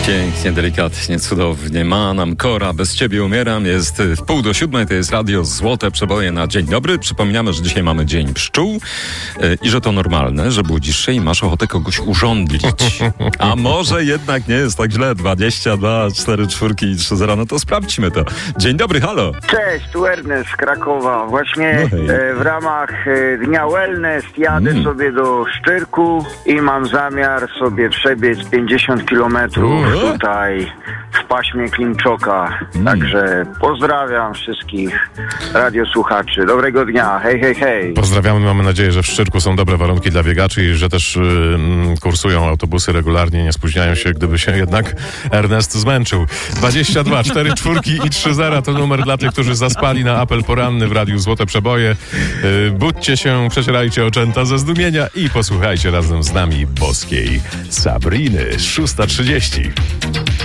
Pięknie, delikatnie, cudownie. Manam, Kora, bez ciebie umieram. Jest 6:30, to jest Radio Złote Przeboje na dzień dobry. Przypominamy, że dzisiaj mamy Dzień Pszczół i że to normalne, że budzisz się i masz ochotę kogoś urządlić. A może jednak nie jest tak źle. 22, 4, 4 i 3, 0. No to sprawdźmy to. Dzień dobry, halo. Cześć, tu Ernest z Krakowa. Właśnie w ramach Dnia Wellness jadę sobie do Szczyrku i mam zamiar sobie przebiec 50 kilometrów tutaj w paśmie Klimczoka. Także pozdrawiam wszystkich radiosłuchaczy. Dobrego dnia. Hej, hej, hej. Pozdrawiamy. Mamy nadzieję, że w Szczyrku są dobre warunki dla biegaczy i że też kursują autobusy regularnie, nie spóźniają się, gdyby się jednak Ernest zmęczył. 22, 4, 4 i 3, 0 to numer dla tych, którzy zaspali na apel poranny w Radiu Złote Przeboje. Budźcie się, przecierajcie oczęta ze zdumienia i posłuchajcie razem z nami boskiej Sabriny. 6:30.